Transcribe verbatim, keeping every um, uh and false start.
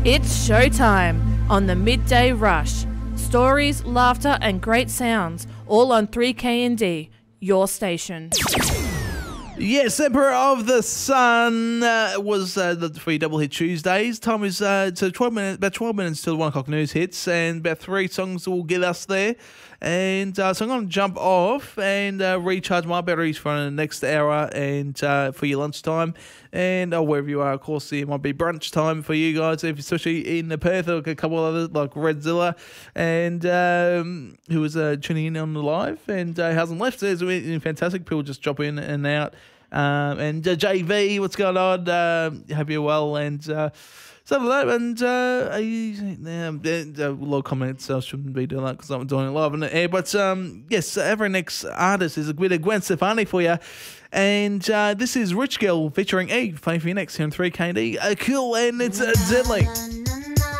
It's showtime on the Midday Rush. Stories, laughter and great sounds, all on three K N D, your station. Yes, Emperor of the Sun uh, was uh, the three double hit Tuesdays. Time is uh, so twelve minutes, about twelve minutes till the one o'clock news hits, and about three songs will get us there. And uh, so I'm going to jump off and uh, recharge my batteries for the next hour and uh, for your lunchtime. And uh, wherever you are, of course, it might be brunch time for you guys, if, especially in the Perth, or a couple of others like Redzilla, and um, who was uh, tuning in on the live and uh, hasn't left. There's been fantastic people just drop in and out. Um, and uh, J V, what's going on? Uh, hope you're well. And uh, so that, and uh, I, um, a lot of comments. I shouldn't be doing that because I'm doing it live in the air. But um, yes, every next artist is a bit of Gwen Stefani for you. And uh, this is Rich Girl featuring Eve. Playing for you next here on three K D. Uh, cool, and it's uh, Deadly.